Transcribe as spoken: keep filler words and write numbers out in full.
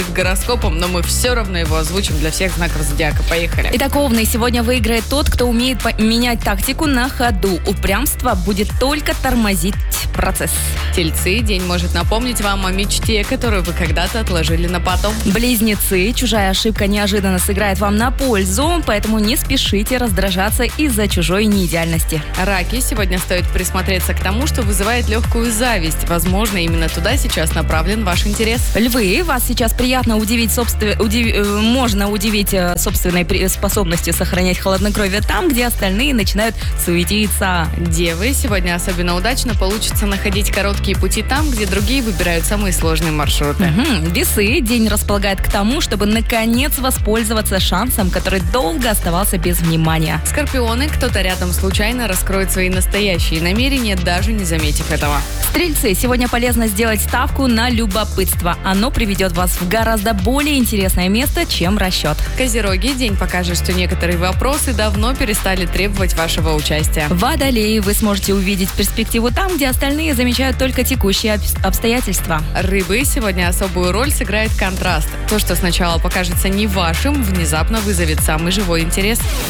гороскопом, но мы все равно его озвучим для всех знаков зодиака. Поехали. Итак, Овны, сегодня выиграет тот, кто умеет менять тактику на ходу. Упрямство будет только тормозить процесс. Тельцы, день может напомнить вам о мечте, которую вы когда-то отложили на потом. Близнецы, чужая ошибка неожиданно сыграет вам на пользу, поэтому не спешите раздражаться из-за чужой неидеальности. Раки, сегодня стоит присмотреться к тому, что вызывает легкую зависть. Возможно, именно туда сейчас направлен ваш интерес. Львы, вас сейчас приятно удивить, собствен... удив... можно удивить собственной способностью сохранять хладнокровие там, где остальные начинают суетиться. Девы, сегодня особенно удачно получится находить короткие пути там, где другие выбирают самые сложные маршруты. Угу. Весы, день располагает к тому, чтобы наконец воспользоваться шансом, который долго оставался без внимания. Скорпионы, кто-то рядом случайно раскроет свои настоящие намерения, даже не заметив этого. Стрельцы, сегодня полезно сделать ставку на любопытство. Оно приведет вас в гораздо более интересное место, чем расчет. Козероги, день покажет, что некоторые вопросы давно перестали требовать вашего участия. Водолеи, вы сможете увидеть перспективу там, где остальные замечают только текущие обстоятельства. Рыбы, сегодня особую роль сыграет контраст. То, что сначала покажется не вашим, внезапно вызовет самый живой интерес.